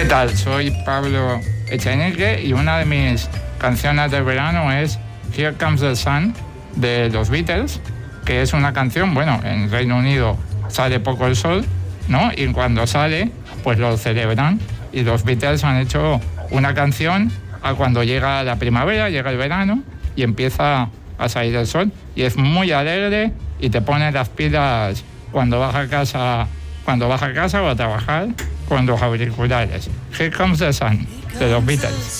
¿Qué tal? Soy Pablo Echenique y una de mis canciones del verano es Here Comes the Sun de los Beatles, que es una canción, bueno, en Reino Unido sale poco el sol, ¿no? Y cuando sale, pues lo celebran. Y los Beatles han hecho una canción a cuando llega la primavera, llega el verano y empieza a salir el sol. Y es muy alegre y te pone las pilas cuando vas a casa o a trabajar con los auriculares. Here Comes the Sun, de los Beatles.